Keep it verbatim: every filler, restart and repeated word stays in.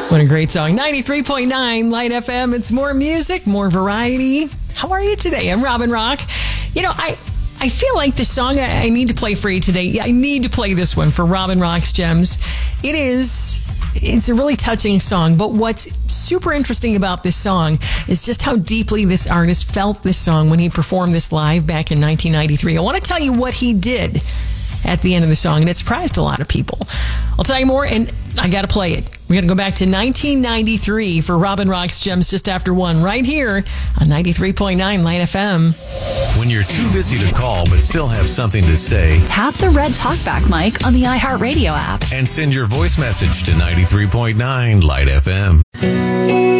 What a great song. ninety-three point nine Light F M. It's more music, more variety. How are you today? I'm Robin Rock. You know, I... I feel like the song I need to play for you today, I need to play this one for Robin Rock's Gems. It is, it's a really touching song, but what's super interesting about this song is just how deeply this artist felt this song when he performed this live back in nineteen ninety-three. I want to tell you what he did at the end of the song, and it surprised a lot of people. I'll tell you more, and I got to play it. We're going to go back to nineteen ninety-three for Robin Rock's Gems just after one, right here on ninety-three point nine Light F M. When you're too busy to call but still have something to say, tap the red talkback mic on the iHeartRadio app and send your voice message to ninety-three point nine Light F M.